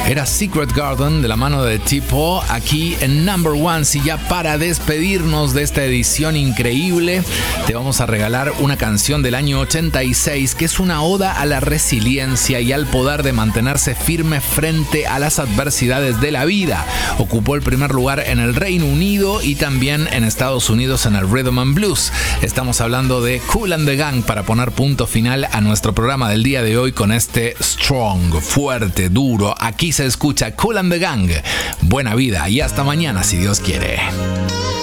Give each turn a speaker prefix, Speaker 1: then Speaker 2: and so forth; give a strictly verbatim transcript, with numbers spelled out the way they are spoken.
Speaker 1: Era Secret Garden de la mano de Tipo, aquí en Number One. Si ya para despedirnos de esta edición increíble, te vamos a regalar una canción del año ochenta y seis que es una oda a la resiliencia y al poder de mantenerse firme frente a las adversidades de la vida. Ocupó el primer lugar en el Reino Unido y también en Estados Unidos en el Rhythm and Blues. Estamos hablando de Kool and the Gang para poner punto final a nuestro programa del día de hoy con este strong, fuerte, duro. Aquí se escucha Kool and the Gang. Buena vida y hasta mañana si Dios quiere.